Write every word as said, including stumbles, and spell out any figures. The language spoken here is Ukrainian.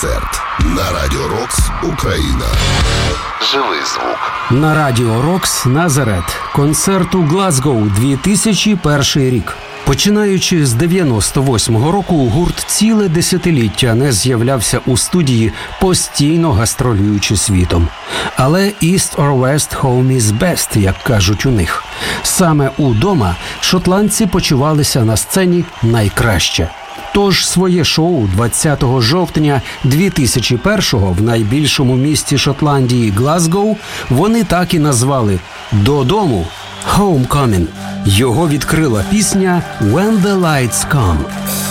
концерт на Радіо Рокс Україна. Живий звук. На Радіо Рокс Назарет. Концерт у Глазгоу, дві тисячі перший рік. Починаючи з дев'яносто восьмого року, гурт ціле десятиліття не з'являвся у студії, постійно гастролюючи світом. Але «East or West, home is best», як кажуть у них. Саме удома шотландці почувалися на сцені найкраще. Тож своє шоу двадцятого жовтня дві тисячі першого в найбільшому місті Шотландії Глазгоу вони так і назвали «Додому» – «Homecoming». Його відкрила пісня «When the Lights Come».